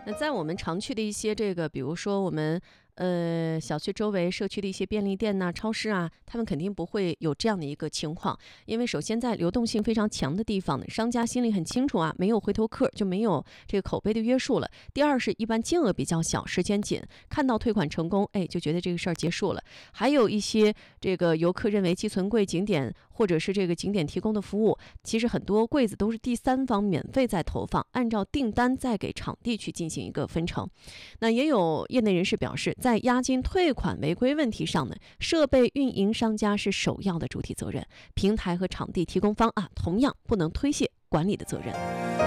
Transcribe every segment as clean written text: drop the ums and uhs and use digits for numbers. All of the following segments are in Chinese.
那在我们常去的一些比如说我们小区周围社区的一些便利店呐、超市啊，他们肯定不会有这样的一个情况，因为首先在流动性非常强的地方呢，商家心里很清楚啊，没有回头客就没有这个口碑的约束了。第二是一般金额比较小，时间紧，看到退款成功，就觉得这个事儿结束了。还有一些这个游客认为寄存柜景点或者是这个景点提供的服务，其实很多柜子都是第三方免费在投放，按照订单再给场地去进行一个分成。那也有业内人士表示，在押金退款违规问题上呢，设备运营商家是首要的主体责任，平台和场地提供方啊，同样不能推卸管理的责任。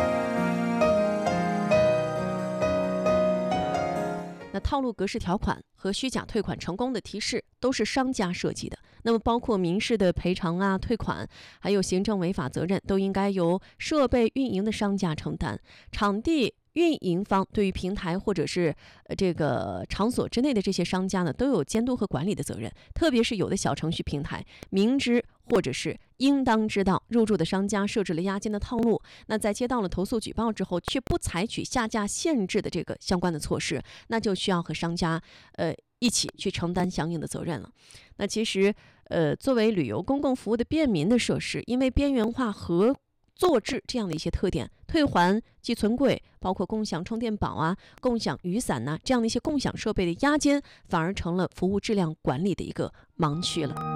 那套路格式条款和虚假退款成功的提示都是商家设计的，那么包括民事的赔偿啊、退款，还有行政违法责任，都应该由设备运营的商家承担。场地运营方对于平台或者是这个场所之内的这些商家呢，都有监督和管理的责任。特别是有的小程序平台明知或者是应当知道入驻的商家设置了押金的套路，那在接到了投诉举报之后，却不采取下架限制的这个相关的措施，那就需要和商家一起去承担相应的责任了。那其实作为旅游公共服务的便民的设施，因为边缘化和坐置这样的一些特点，退还寄存柜，包括共享充电宝啊、共享雨伞呐、这样的一些共享设备的押金，反而成了服务质量管理的一个盲区了。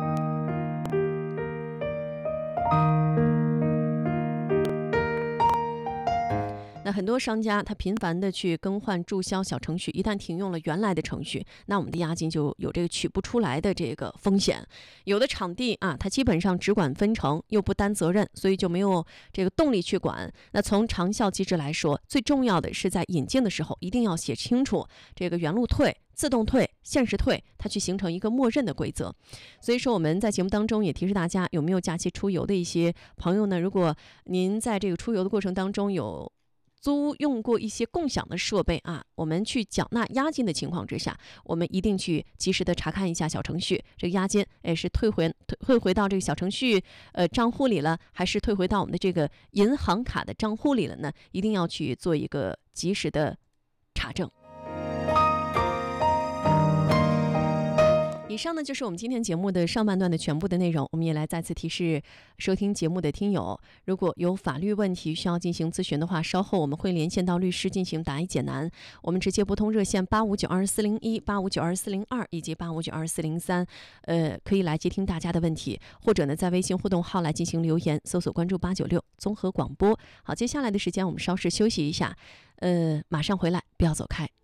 那很多商家他频繁的去更换注销小程序，一旦停用了原来的程序，那我们的押金就有这个取不出来的这个风险。有的场地啊，它基本上只管分成，又不担责任，所以就没有这个动力去管。那从长效机制来说，最重要的是在引进的时候一定要写清楚这个原路退、自动退、限时退，它去形成一个默认的规则。所以说我们在节目当中也提示大家，有没有假期出游的一些朋友呢？如果您在这个出游的过程当中有租用过一些共享的设备啊，我们去缴纳押金的情况之下，我们一定去及时的查看一下小程序，这个押金是退回到这个小程序账户里了，还是退回到我们的这个银行卡的账户里了呢？一定要去做一个及时的查证。以上呢就是我们今天节目的上半段的全部的内容。我们也来再次提示收听节目的听友，如果有法律问题需要进行咨询的话，稍后我们会连线到律师进行答疑解难。我们直接拨通热线85922401、85922402以及85922403，可以来接听大家的问题，或者呢在微信互动号来进行留言，搜索关注896综合广播。好，接下来的时间我们稍事休息一下，马上回来，不要走开。